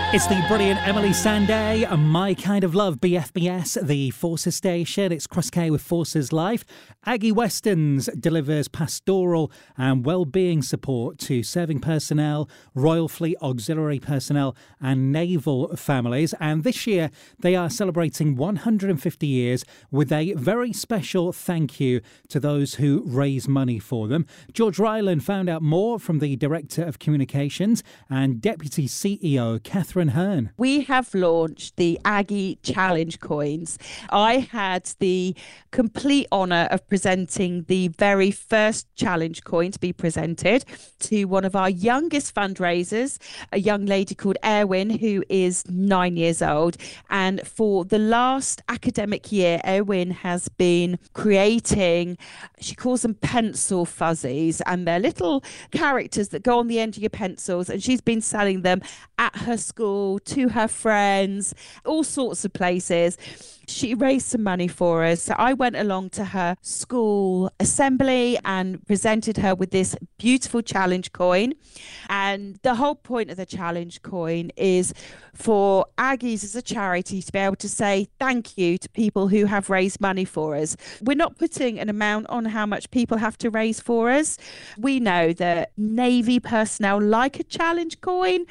It's the brilliant Emily Sandé, My Kind of Love, BFBS, the Forces station. It's Cross K with Forces Life. Aggie Westerns delivers pastoral and well-being support to serving personnel, Royal Fleet Auxiliary personnel and naval families. And this year, they are celebrating 150 years with a very special thank you to those who raise money for them. George Ryland found out more from the Director of Communications and Deputy CEO, Catherine Hearn. We have launched the Aggie Challenge coins. I had the complete honour of presenting the very first challenge coin to be presented to one of our youngest fundraisers, a young lady called Erwin, who is 9 years old. And for the last academic year, Erwin has been creating, she calls them pencil fuzzies, and they're little characters that go on the end of your pencils. And she's been selling them at her school, to her friends, all sorts of places. She raised some money for us. So I went along to her school assembly and presented her with this beautiful challenge coin. And the whole point of the challenge coin is for Aggies as a charity to be able to say thank you to people who have raised money for us. We're not putting an amount on how much people have to raise for us. We know that Navy personnel like a challenge coin.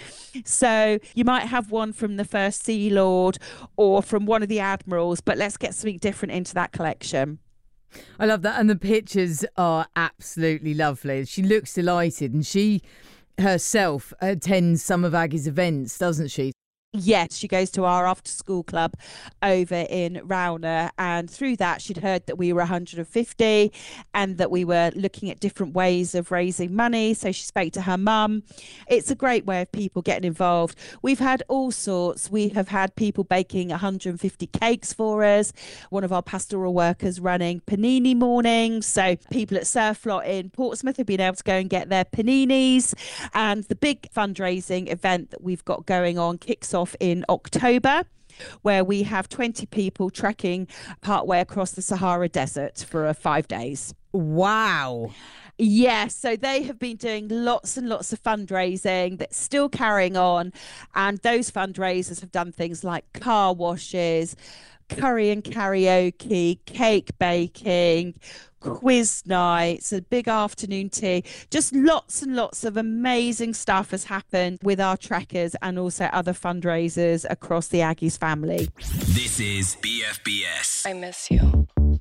So you might have one from the First Sea Lord or from one of the admirals, but let's get something different into that collection. I love that. And the pictures are absolutely lovely. She looks delighted, and she herself attends some of Aggie's events, doesn't she? Yes, she goes to our after school club over in Rowner, and through that she'd heard that we were 150 and that we were looking at different ways of raising money, so she spoke to her mum. It's a great way of people getting involved. We've had all sorts. We have had people baking 150 cakes for us, one of our pastoral workers running panini mornings, so people at Surflot in Portsmouth have been able to go and get their paninis. And the big fundraising event that we've got going on kicks off in October, where we have 20 people trekking partway across the Sahara Desert for 5 days. Wow. Yes, so they have been doing lots and lots of fundraising that's still carrying on. And those fundraisers have done things like car washes, curry and karaoke, cake baking, quiz nights, a big afternoon tea. Just lots and lots of amazing stuff has happened with our trekkers and also other fundraisers across the Aggies family. This is BFBS. I miss you.